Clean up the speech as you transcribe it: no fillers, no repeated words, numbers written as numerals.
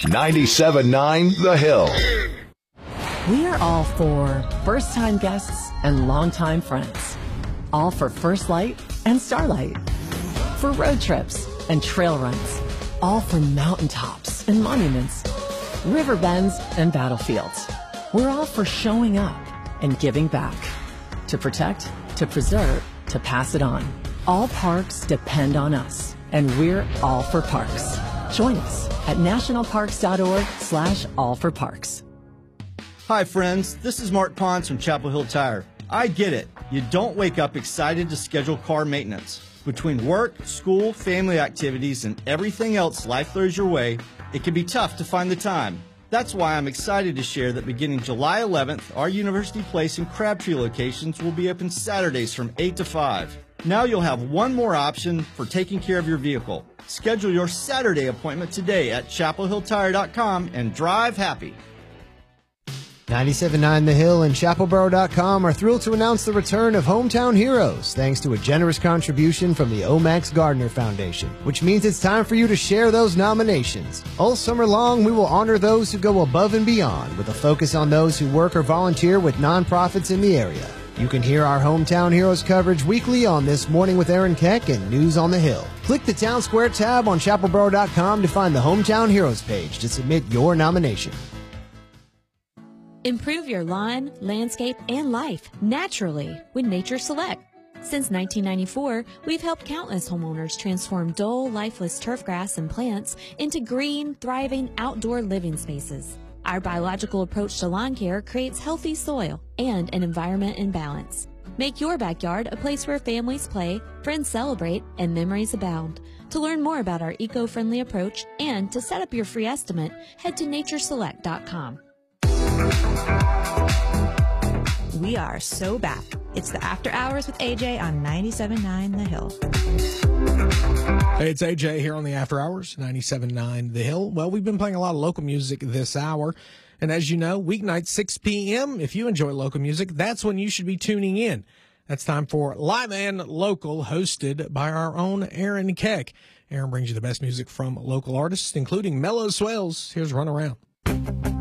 97.9 The Hill. We are all for first-time guests and longtime friends. All for First Light and Starlight. For road trips and trail runs. All for mountaintops and monuments. River bends and battlefields. We're all for showing up and giving back. To protect, to preserve, to pass it on. All parks depend on us, and we're all for parks. Join us at nationalparks.org/allforparks. Hi friends, this is Mark Pons from Chapel Hill Tire. I get it. You don't wake up excited to schedule car maintenance. Between work, school, family activities, and everything else life throws your way, it can be tough to find the time. That's why I'm excited to share that beginning July 11th, our University Place and Crabtree locations will be open Saturdays from 8 to 5. Now you'll have one more option for taking care of your vehicle. Schedule your Saturday appointment today at chapelhilltire.com and drive happy. 97.9 The Hill and chapelboro.com are thrilled to announce the return of Hometown Heroes, thanks to a generous contribution from the Omax Gardner Foundation, which means it's time for you to share those nominations. All summer long, we will honor those who go above and beyond, with a focus on those who work or volunteer with nonprofits in the area. You can hear our Hometown Heroes coverage weekly on This Morning with Aaron Keck and News on the Hill. Click the Town Square tab on chapelboro.com to find the Hometown Heroes page to submit your nomination. Improve your lawn, landscape, and life naturally with Nature Select. Since 1994, we've helped countless homeowners transform dull, lifeless turfgrass and plants into green, thriving outdoor living spaces. Our biological approach to lawn care creates healthy soil and an environment in balance. Make your backyard a place where families play, friends celebrate, and memories abound. To learn more about our eco-friendly approach and to set up your free estimate, head to natureselect.com. We are so back. It's the After Hours with AJ on 97.9 The Hill. Hey, it's AJ here on the After Hours, 97.9 The Hill. Well, we've been playing a lot of local music this hour. And as you know, weeknights 6 p.m., if you enjoy local music, that's when you should be tuning in. That's time for Live and Local, hosted by our own Aaron Keck. Aaron brings you the best music from local artists, including Mellow Swells. Here's Run Around.